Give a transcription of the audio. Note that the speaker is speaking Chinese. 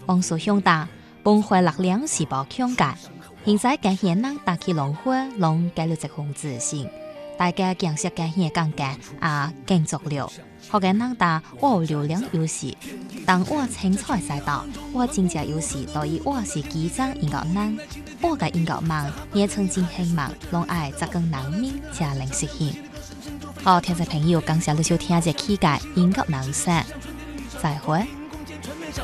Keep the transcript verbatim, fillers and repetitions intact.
王叔兄弟崩坏力量是保强界，现在今天人打起龙火，龙改了一份自信，大家讲些今天讲嘅啊建筑了，學嘅人打我有流量優勢，當我清楚知道我真正優勢在於我是基層音樂人，我嘅音樂夢也曾經希望攏愛扎根人民才能實現。好，聽眾朋友，感謝你收聽這期嘅音樂人生，再會。